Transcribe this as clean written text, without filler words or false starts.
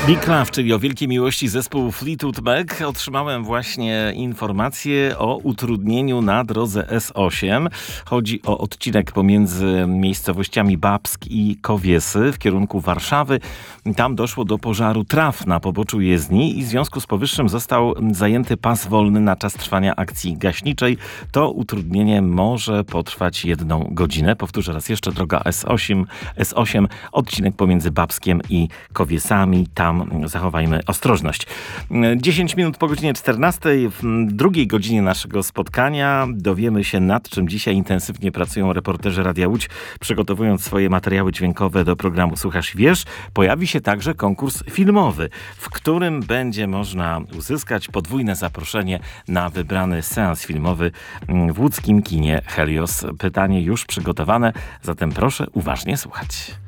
Big Love, czyli o wielkiej miłości zespołu Fleetwood Mac. Otrzymałem właśnie informację o utrudnieniu na drodze S8. Chodzi o odcinek pomiędzy miejscowościami Babsk i Kowiesy w kierunku Warszawy. Tam doszło do pożaru traw na poboczu jezdni i w związku z powyższym został zajęty pas wolny na czas trwania akcji gaśniczej. To utrudnienie może potrwać 1 godzinę. Powtórzę raz jeszcze, droga S8, odcinek pomiędzy Babskiem i Kowiesami. Tam zachowajmy ostrożność. 10 minut po godzinie 14. W drugiej godzinie naszego spotkania dowiemy się, nad czym dzisiaj intensywnie pracują reporterzy Radia Łódź, przygotowując swoje materiały dźwiękowe do programu Słuchasz i Wiesz. Pojawi się także konkurs filmowy, w którym będzie można uzyskać podwójne zaproszenie na wybrany seans filmowy w łódzkim kinie Helios. Pytanie już przygotowane, zatem proszę uważnie słuchać.